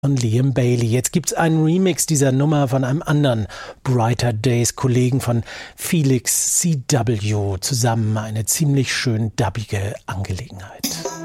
Von Liam Bailey. Jetzt gibt's einen Remix dieser Nummer von einem anderen Brighter Days Kollegen von Felix CW zusammen. Eine ziemlich schön dubbige Angelegenheit.